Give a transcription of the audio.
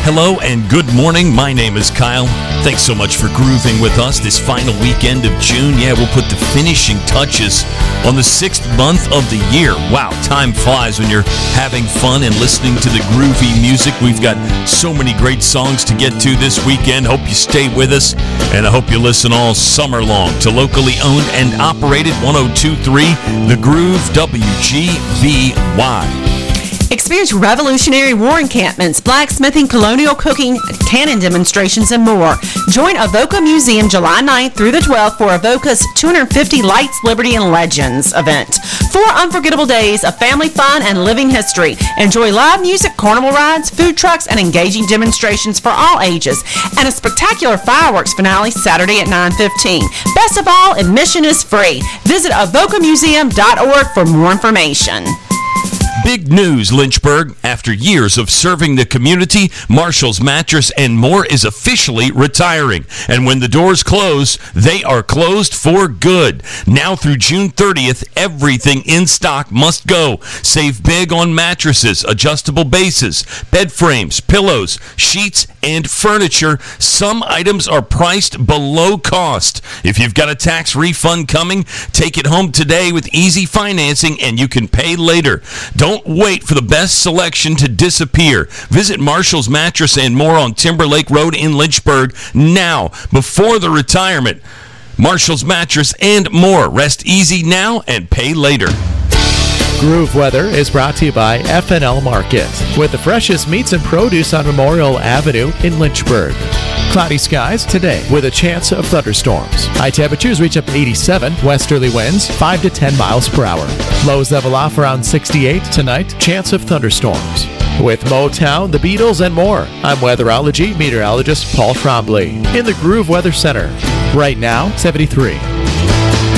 Hello and good morning. My name is Kyle. Thanks so much for grooving with us this final weekend of June. Yeah, we'll put the finishing touches on the 6th month of the year. Wow, time flies when you're having fun and listening to the groovy music. We've got so many great songs to get to this weekend. Hope you stay with us, and I hope you listen all summer long to locally owned and operated 102.3 The Groove WGVY. Experience revolutionary war encampments, blacksmithing, colonial cooking, cannon demonstrations, and more. Join Avoca Museum July 9th through the 12th for Avoca's 250 Lights, Liberty, and Legends event. 4 unforgettable days of family fun and living history. Enjoy live music, carnival rides, food trucks, and engaging demonstrations for all ages. And a spectacular fireworks finale Saturday at 9:15. Best of all, admission is free. Visit avocamuseum.org for more information. Big news, Lynchburg. After years of serving the community, Marshall's Mattress and More is officially retiring. And when the doors close, they are closed for good. Now through June 30th, everything in stock must go. Save big on mattresses, adjustable bases, bed frames, pillows, sheets, and furniture. Some items are priced below cost. If you've got a tax refund coming, take it home today with easy financing and you can pay later. Don't wait for the best selection to disappear. Visit Marshall's Mattress and More on Timberlake Road in Lynchburg now, before the retirement. Marshall's Mattress and More. Rest easy now and pay later. Groove Weather is brought to you by F&L Market, with the freshest meats and produce on Memorial Avenue in Lynchburg. Cloudy skies today with a chance of thunderstorms. High temperatures reach up to 87, westerly winds 5 to 10 miles per hour. Lows level off around 68 tonight, chance of thunderstorms. With Motown, the Beatles, and more, I'm weatherology meteorologist Paul Trombley in the Groove Weather Center. Right now, 73.